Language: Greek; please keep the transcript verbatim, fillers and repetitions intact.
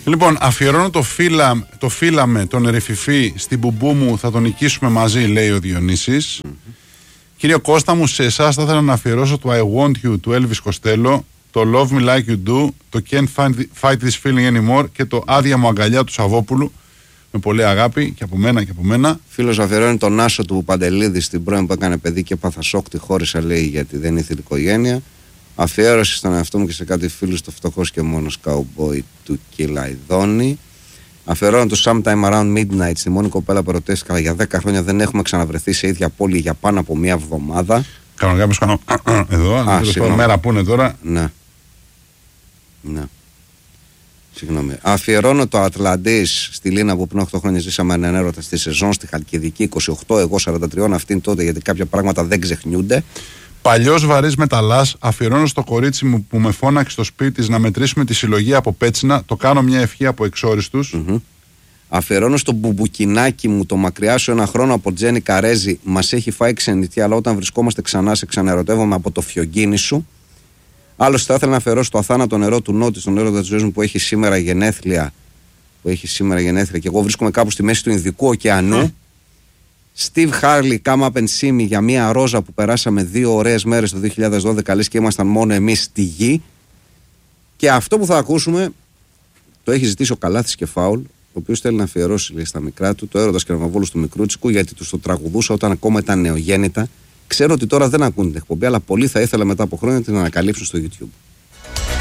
Λοιπόν, αφιερώνω το, φύλα, το φύλαμε τον Ερυφηφή στην μπουμπού μου, θα τον νικήσουμε μαζί, λέει ο Διονύσης. Mm-hmm. Κύριε Κώστα μου, σε εσάς θα ήθελα να αφιερώσω το I Want You του Elvis Costello, το Love Me Like You Do, το Can't find, Fight This Feeling Anymore και το Άδεια μου αγκαλιά του Σαββόπουλου. Με πολύ αγάπη και από μένα και από μένα. Φίλος αφιερώνει τον Άσο του Παντελίδη στην πρώην που έκανε παιδί και έπαθα σοκ, τη χώρισα, λέει, γιατί δεν ήθελε οικογένεια. Αφιέρωση στον εαυτό μου και σε κάτι φίλους το φτωχός και μόνος καουμπόι του Κυλαϊδόνη. Αφιερώνω το Sometime Around Midnight στη μόνη κοπέλα που ερωτεύτηκα για δέκα χρόνια. Δεν έχουμε ξαναβρεθεί σε ίδια πόλη για πάνω από μία εβδομάδα. Κάνω κάποιος κάνω εδώ, Α, το μέρα που είναι τώρα. Ναι. Ναι. Συγγνώμη. Αφιερώνω το Ατλαντής στη Λίνα που πριν οκτώ χρόνια ζήσαμε έναν έρωτα στη σεζόν στη Χαλκιδική είκοσι οκτώ, εγώ σαράντα τρία, αυτήν τότε, γιατί κάποια πράγματα δεν ξεχνιούνται. Παλιός βαρύς μεταλλάς, αφιερώνω στο κορίτσι μου που με φώναξε στο σπίτι της να μετρήσουμε τη συλλογή από Πέτσινα. Το κάνω μια ευχή από εξόριστους. Mm-hmm. Αφιερώνω στο μπουμπουκινάκι μου, το μακριά σου ένα χρόνο από Τζένι Καρέζη. Μας έχει φάει ξενιτιά, αλλά όταν βρισκόμαστε ξανά σε ξαναερωτεύομαι από το φιωγκίνι σου. Άλλωστε θα ήθελα να αφιερώσω το αθάνατο νερό του Νότι, στον έρωτα της ζωής μου που έχει σήμερα γενέθλια. Που έχει σήμερα γενέθλια και εγώ βρίσκομαι κάπου στη μέση του Ινδικού ωκεανού. Steve Harley, Come Up and See Me, για μια ρόζα που περάσαμε δύο ωραίες μέρες το δύο χιλιάδες δώδεκα, λες και ήμασταν μόνο εμείς στη γη. Και αυτό που θα ακούσουμε το έχει ζητήσει ο Καλάθης και Φάουλ, ο οποίος θέλει να αφιερώσει, λέει, στα μικρά του το έρωτας και ναυαγόλους του Μικρούτσικου, γιατί τους το τραγουδούσα όταν ακόμα ήταν νεογέννητα. Ξέρω ότι τώρα δεν ακούν την εκπομπή, αλλά πολύ θα ήθελα μετά από χρόνια να την ανακαλύψουν στο YouTube.